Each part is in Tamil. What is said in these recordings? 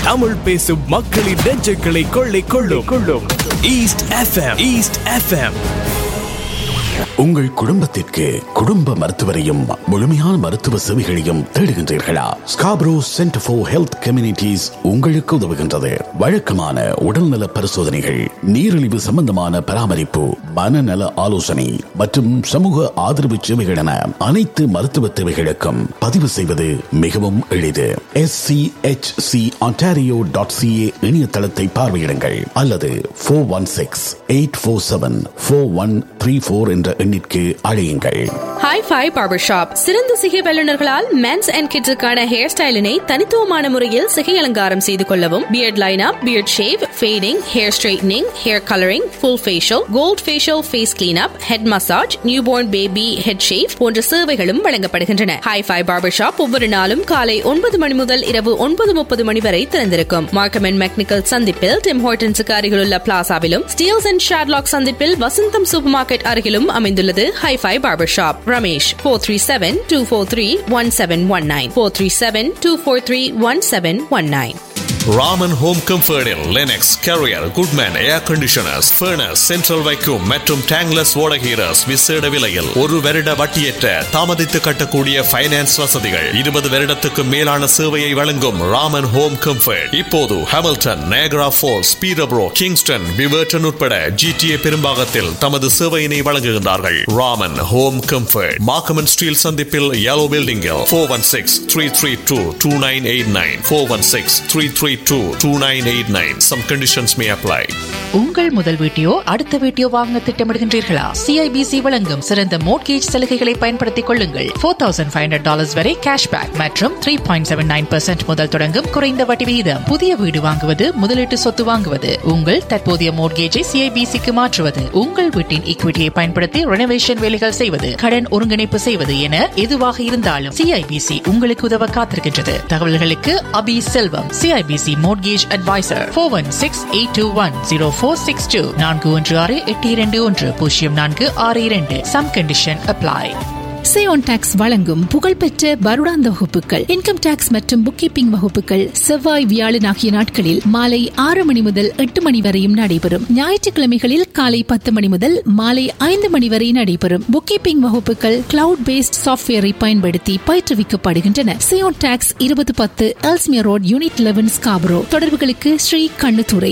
தமிழ் பேசும் மக்களின் நெஞ்சுகளை கொள்ளை கொள்ளும் ஈஸ்ட் எஃப்எம். உங்கள் குடும்பத்திற்கு குடும்ப மருத்துவரையும் முழுமையான மருத்துவ சேவைகளையும் தேடுகின்றீர்களா? Scarborough centre for health communities உங்களுக்கு உதவுகின்றது. வழக்கமான உடல்நல பரிசோதனைகள், நீரிழிவு சம்பந்தமான பராமரிப்பு, மனநல ஆலோசனை மற்றும் சமூக ஆதரவு சேவைகள் என அனைத்து மருத்துவ தேவைகளுக்கும் பதிவு செய்வது மிகவும் எளிது. SCHContario.ca இணையதளத்தை பார்வையிடுங்கள் அல்லது 416-847-4134 என்ற எண்ணிற்கு அழையுங்கள். Hi-Fi Barber Shop சிறந்த சிகை வல்லுநர்களால் மென்ஸ் அண்ட் கிட்ஸுக்கான ஹேர் ஸ்டைலினை தனித்துவமான முறையில் சிகை அலங்காரம் செய்து கொள்ளவும், beard lineup, beard shave, fading, hair straightening, hair colouring, full facial, gold facial, face cleanup, head massage, newborn baby head shave போன்ற சேவைகளும் வழங்கப்படுகின்றன. Hi-Fi Barber Shop ஒவ்வொரு நாளும் காலை 9 மணி முதல் இரவு 9:30 மணி வரை திறந்திருக்கும். மார்க்கம் அண்ட் மெக்னிக்கல் சந்திப்பில் டிம் ஹார்டன்ஸுக்கு அருகிலுள்ள பிளாசாவிலும், ஸ்டீல்ஸ் அண்ட் ஷாட்லாக் சந்திப்பில் வசந்தம் சூப்பர் மார்க்கெட் அருகிலும் அமைந்துள்ளது Hi-Fi Barber Shop. Ramesh 437-243-1719 437-243-1719. Raman home கம்ஃபர்டில் Linux, carrier, Goodman ஏர் கண்டிஷனர்ஸ், ஃபர்னஸ், சென்ட்ரல் வைக்யூம் மற்றும் டேங்லஸ் ஓடகீரஸ் விசேட விலையில் 1 வருட வட்டியற்ற தாமதித்து கட்டக்கூடிய ஃபைனான்ஸ் வசதிகள். 20 வருடத்துக்கு மேலான சேவையை வழங்கும் ராமன் ஹோம் கம்ஃபர்ட் இப்போது ஹாமில்டன், நையகரா ஃபால்ஸ், பீரப்ரோ, கிங்ஸ்டன், விவர்டன் உட்பட GTA பெரும்பாகத்தில் தமது சேவையினை வழங்குகின்றார்கள். ராமன் ஹோம் கம்ஃபர்ட் மார்க்கம் ஸ்டீல் சந்திப்பில் yellow பில்டிங்கில் 416-332-2989 416-332-2989. Some conditions may apply. உங்கள் முதல் வீட்டையோ அடுத்த வீட்டையோ வாங்க திட்டமிடுகின்றீர்களா? CIBC வழங்கும் சிறந்த மோட்கேஜ் சலுகைகளை பயன்படுத்திக் கொள்ளுங்கள். $4,500 வரை கேஷ்பேக் மற்றும் 3.79% முதல் தொடங்கும் குறைந்த வட்டி விகிதம். புதிய வீடு வாங்குவது, முதலீட்டு சொத்து வாங்குவது, உங்கள் தற்போதைய மோட்கேஜை CIBCக்கு மாற்றுவது, உங்கள் வீட்டின் ஈக்விட்டியை பயன்படுத்தி ரெனோவேஷன் வேலைகள் செய்வது, கடன் ஒருங்கிணைப்பு செய்வது என எதுவாக இருந்தாலும் CIBC உங்களுக்கு உதவ காத்திருக்கின்றது. தகவல்களுக்கு அபி செல்வம், CIBC Mortgage Advisor 416-821-0462 416-821-0462. Some condition apply. Seyon tax வழங்கும் புகழ்பெற்ற வருடாந்த வகுப்புகள், இன்கம் டாக்ஸ் மற்றும் புக் கீப்பிங் வகுப்புகள் செவ்வாய், வியாழன் ஆகிய நாட்களில் மாலை 6 மணி முதல் 8 மணி வரையும் நடைபெறும். ஞாயிற்றுக்கிழமைகளில் காலை 10 மணி முதல் மாலை 5 மணி வரை நடைபெறும். புக் கீப்பிங் வகுப்புகள் கிளவுட் பேஸ்ட் சாஃப்ட்வேரை பயன்படுத்தி பயிற்றுவிக்கப்படுகின்றன. Seyon tax 2010 Ellesmere road, unit 11, Scarborough. தொடர்புகளுக்கு Sri Kannuthurai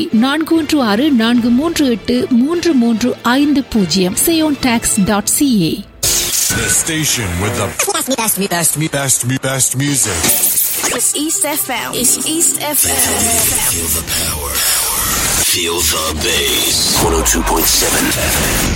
416-418-3350 seontax.ca. The station with the best music. It's East FM. It's East FM. Feel the power. Feel the bass. 102.7 FM.